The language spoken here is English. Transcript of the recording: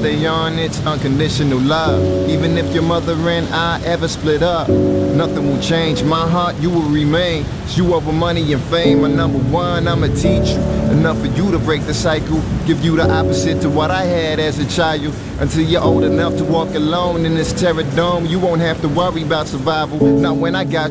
stay on, it's unconditional love. Even if your mother and I ever split up, nothing will change my heart, you will remain. It's you over money and fame, my number one, I'ma teach you. Enough for you to break the cycle, give you the opposite to what I had as a child. Until you're old enough to walk alone in this terror dome, you won't have to worry about survival. Not when I got